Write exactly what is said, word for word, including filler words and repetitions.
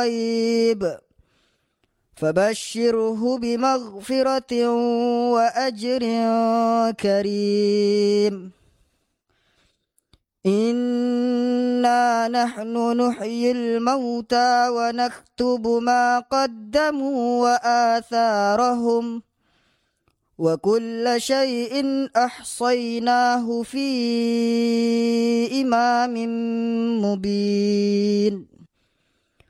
غيب فبشره بمغفرة وأجر كريم إنا نحن نحيي الموتى ونكتب ما قدموا وآثارهم وكل شيء أحصيناه في إمام مبين